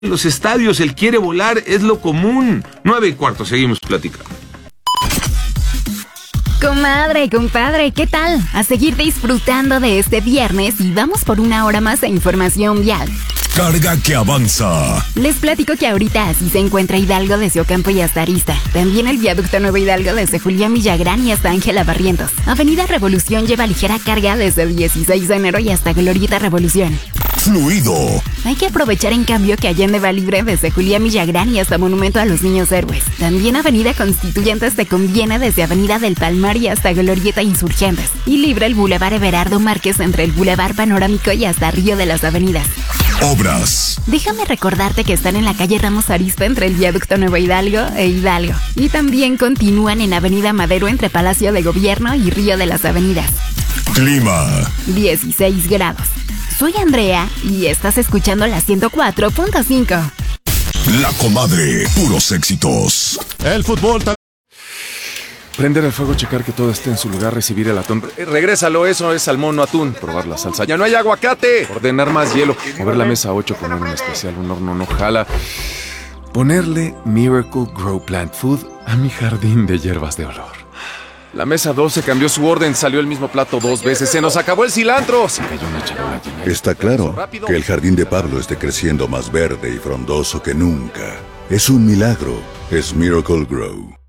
los estadios, él quiere volar, es lo común. 9:15, seguimos platicando. Comadre, compadre, ¿qué tal? A seguir disfrutando de este viernes y vamos por una hora más de información vial. Carga que avanza. Les platico que ahorita así se encuentra Hidalgo desde Ocampo y hasta Arista. También el viaducto Nuevo Hidalgo desde Julián Villagrán y hasta Ángela Barrientos. Avenida Revolución lleva ligera carga desde el 16 de enero y hasta Glorieta Revolución. Fluido. Hay que aprovechar en cambio que Allende va libre desde Julián Villagrán y hasta Monumento a los Niños Héroes. También Avenida Constituyentes te conviene desde Avenida del Palmar y hasta Glorieta Insurgentes. Y libre el Boulevard Everardo Márquez entre el Boulevard Panorámico y hasta Río de las Avenidas. Obras. Déjame recordarte que están en la calle Ramos Arizpe entre el viaducto Nuevo Hidalgo e Hidalgo. Y también continúan en Avenida Madero entre Palacio de Gobierno y Río de las Avenidas. Clima. 16 grados. Soy Andrea y estás escuchando la 104.5. La Comadre. Puros éxitos. El fútbol. Prender el fuego, checar que todo esté en su lugar, recibir el atún. Regrésalo, eso es salmón, no atún. Probar la salsa. Ya no hay aguacate. Ordenar más hielo. Mover la mesa 8, poner un especial, un horno no jala. Ponerle Miracle Grow Plant Food a mi jardín de hierbas de olor. La mesa 12 cambió su orden, salió el mismo plato 2 veces. Se nos acabó el cilantro. Se cayó una charola llena. Está claro que el jardín de Pablo esté creciendo más verde y frondoso que nunca. Es un milagro. Es Miracle Grow.